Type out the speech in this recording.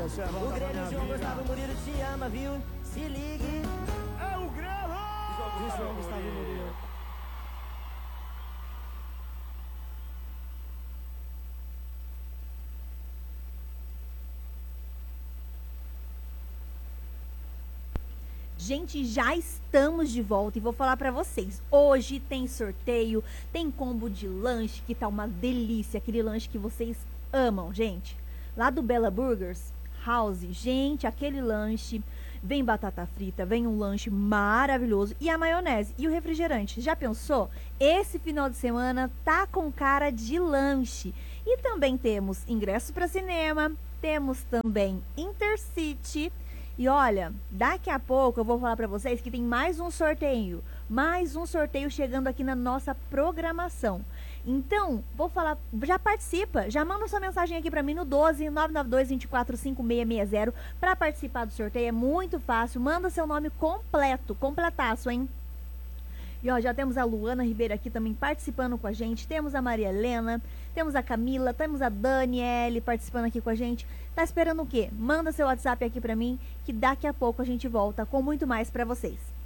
Você volta O pra Grêmio, minha João vida. Gustavo Murilo te ama, viu? Se ligue. É o Grêmio! João Gustavo Murilo. Gente, já estamos de volta e vou falar pra vocês. Hoje tem sorteio, tem combo de lanche, que tá uma delícia, aquele lanche que vocês amam, gente. Lá do Bela Burgers House, gente, aquele lanche, vem batata frita, vem um lanche maravilhoso e a maionese e o refrigerante. Já pensou? Esse final de semana tá com cara de lanche. E também temos ingressos para cinema, temos também Intercity. E olha, daqui a pouco eu vou falar para vocês que tem mais um sorteio chegando aqui na nossa programação. Então, vou falar, já participa, já manda sua mensagem aqui para mim no 12 992 24 5660 para participar do sorteio. É muito fácil, manda seu nome completo, completaço, hein? E ó, já temos a Luana Ribeiro aqui também participando com a gente, temos a Maria Helena, temos a Camila, temos a Daniele participando aqui com a gente. Tá esperando o quê? Manda seu WhatsApp aqui pra mim, que daqui a pouco a gente volta com muito mais pra vocês.